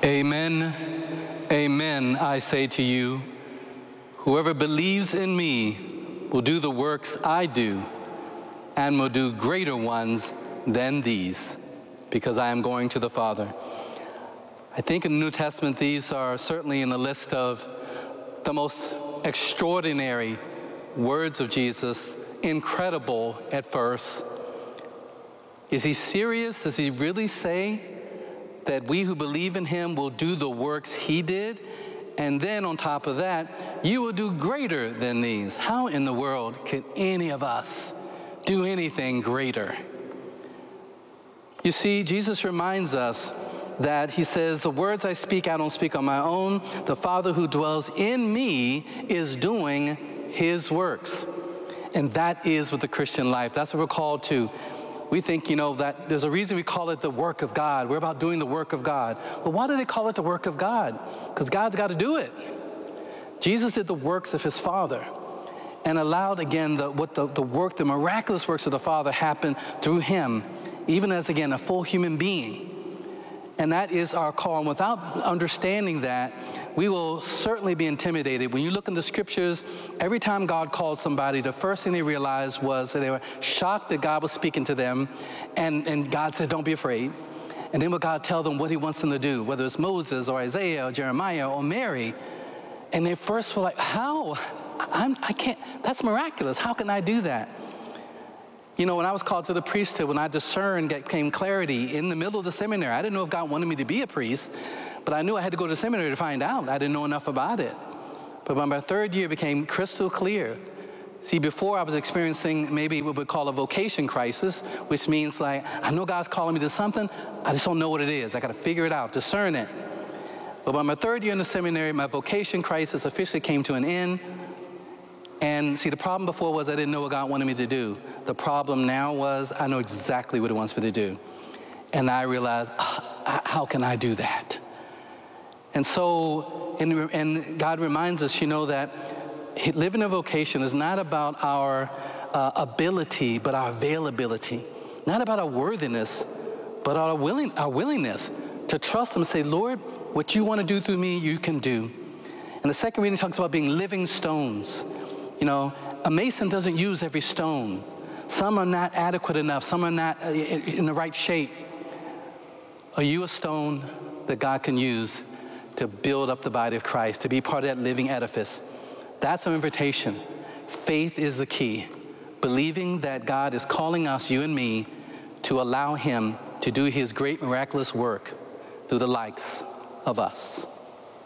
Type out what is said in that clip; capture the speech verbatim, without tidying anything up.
Amen, amen, I say to you, whoever believes in me will do the works I do and will do greater ones than these, because I am going to the Father. I think in the New Testament, these are certainly in the list of the most extraordinary words of Jesus, incredible at first. Is he serious? Does he really say that we who believe in him will do the works he did? And then on top of that, you will do greater than these. How in the world can any of us do anything greater? You see, Jesus reminds us that he says, the words I speak, I don't speak on my own. The Father who dwells in me is doing his works. And that is with the Christian life. That's what we're called to. We think, you know, that there's a reason we call it the work of God. We're about doing the work of God. But why do they call it the work of God? Because God's got to do it. Jesus did the works of his Father and allowed, again, the, what the, the work, the miraculous works of the Father happen through him, even as, again, a full human being. And that is our call. And without understanding that, we will certainly be intimidated. When you look in the scriptures, every time God called somebody, the first thing they realized was that they were shocked that God was speaking to them. And, and God said, don't be afraid. And then would God tell them what he wants them to do, whether it's Moses or Isaiah or Jeremiah or Mary. And they first were like, how? I'm, I can't, that's miraculous. How can I do that? You know, when I was called to the priesthood, when I discerned, came clarity in the middle of the seminary. I didn't know if God wanted me to be a priest, but I knew I had to go to seminary to find out. I didn't know enough about it. But by my third year, it became crystal clear. See, before I was experiencing maybe what we call a vocation crisis, which means like, I know God's calling me to something, I just don't know what it is. I got to figure it out, discern it. But by my third year in the seminary, my vocation crisis officially came to an end. And see, the problem before was I didn't know what God wanted me to do. The problem now was I know exactly what he wants me to do. And I realized, oh, how can I do that? And so, and, and God reminds us, you know, that living a vocation is not about our uh, ability, but our availability. Not about our worthiness, but our, willing, our willingness to trust him and say, Lord, what you want to do through me, you can do. And the second reading talks about being living stones. You know, a mason doesn't use every stone. Some are not adequate enough. Some are not in the right shape. Are you a stone that God can use to build up the body of Christ, to be part of that living edifice? That's our invitation. Faith is the key. Believing that God is calling us, you and me, to allow him to do his great miraculous work through the likes of us.